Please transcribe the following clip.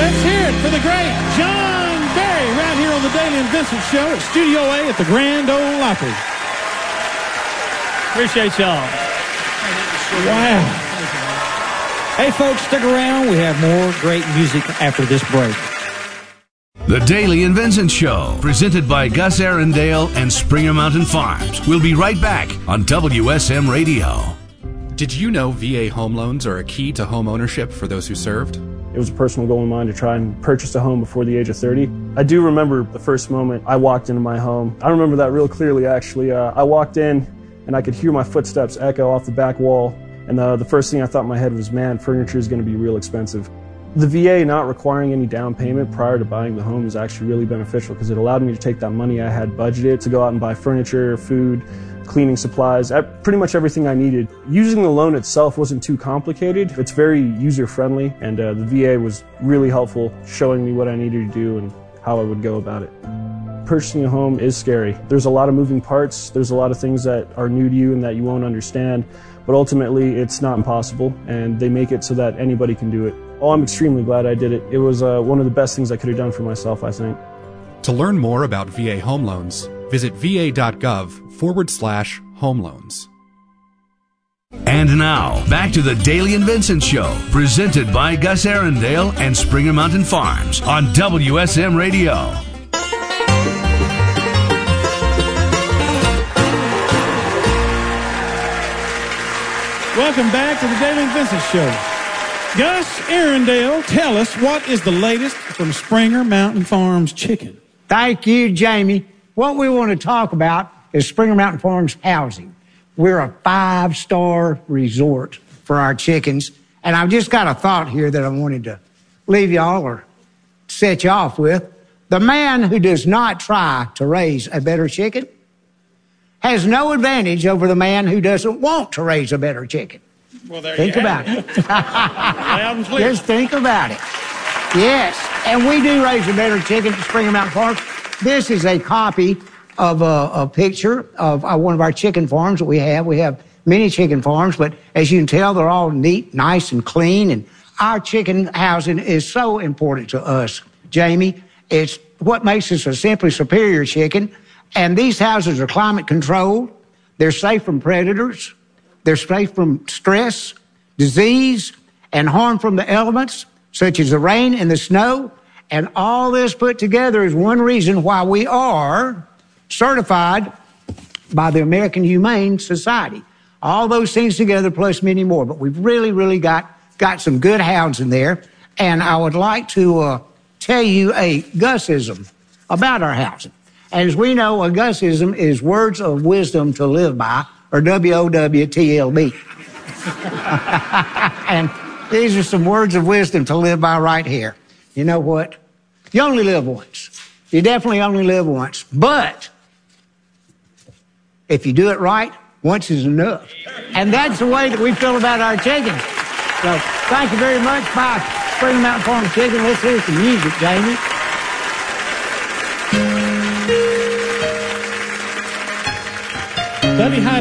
Let's hear it for the great John Berry right here on the Daily and Vincent Show at Studio A at the Grand Ole Opry. Appreciate y'all. Wow. Hey, folks, stick around. We have more great music after this break. The Daily and Vincent Show, presented by Gus Arundel and Springer Mountain Farms. We'll be right back on WSM Radio. Did you know VA home loans are a key to home ownership for those who served? It was a personal goal of mine to try and purchase a home before the age of 30. I do remember the first moment I walked into my home. I remember that real clearly, actually. I walked in and I could hear my footsteps echo off the back wall. And the first thing I thought in my head was, man, furniture is going to be real expensive. The VA not requiring any down payment prior to buying the home is actually really beneficial because it allowed me to take that money I had budgeted to go out and buy furniture, food, cleaning supplies, pretty much everything I needed. Using the loan itself wasn't too complicated. It's very user-friendly, and the VA was really helpful, showing me what I needed to do and how I would go about it. Purchasing a home is scary. There's a lot of moving parts. There's a lot of things that are new to you and that you won't understand, but ultimately it's not impossible, and they make it so that anybody can do it. Oh, I'm extremely glad I did it. It was one of the best things I could have done for myself, I think. To learn more about VA home loans, visit va.gov/home loans. And now, back to the Daily and Vincent Show, presented by Gus Arundel and Springer Mountain Farms on WSM Radio. Welcome back to the Daily and Vincent Show. Gus Arundel, tell us, what is the latest from Springer Mountain Farms chicken? Thank you, Jamie. What we want to talk about is Springer Mountain Farms housing. We're a 5-star resort for our chickens. And I've just got a thought here that I wanted to leave y'all or set you off with. The man who does not try to raise a better chicken has no advantage over the man who doesn't want to raise a better chicken. Well, there think you about have it. Loud and clear. Just think about it. Yes, and we do raise a better chicken at Springer Mountain Farms. This is a copy of a picture of one of our chicken farms that we have. We have many chicken farms, but as you can tell, they're all neat, nice, and clean. And our chicken housing is so important to us, Jamie. It's what makes us a simply superior chicken. And these houses are climate controlled. They're safe from predators. They're safe from stress, disease, and harm from the elements, such as the rain and the snow. And all this put together is one reason why we are certified by the American Humane Society. All those things together plus many more. But we've really got some good hounds in there. And I would like to tell you a Gusism about our housing. As we know, a Gusism is words of wisdom to live by, or WOWTLB. And these are some words of wisdom to live by right here. You know what? You only live once. You definitely only live once. But if you do it right, once is enough. And that's the way that we feel about our chickens. So thank you very much. Bye. Springer Mountain Farms Chicken. Let's hear some music, Jamie. Buddy, hi.